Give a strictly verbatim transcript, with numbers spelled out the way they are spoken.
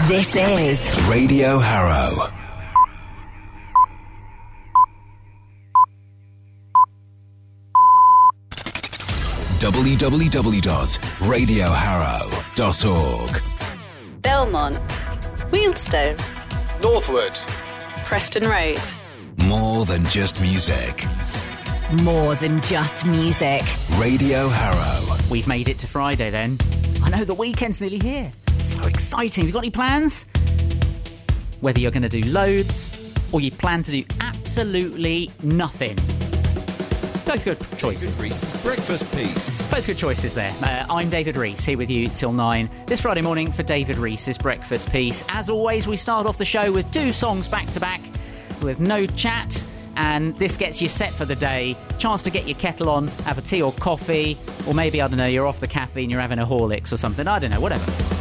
This is Radio Harrow. w w w dot radio harrow dot org. Belmont, Wealdstone, Northwood, Preston Road. More than just music. more than just music. Radio Harrow. We've made it to Friday then. I know the weekend's nearly here. So exciting. Have you got any plans? Whether you're going to do loads or you plan to do absolutely nothing. Both good choices. David Reese's breakfast piece. Both good choices there. Uh, I'm David Rees, here with you till nine this Friday morning for David Rees's breakfast piece. As always, we start off the show with two songs back to back with no chat, and this gets you set for the day. Chance to get your kettle on, have a tea or coffee, or maybe, I don't know, you're off the caffeine, you're having a Horlicks or something. I don't know, whatever.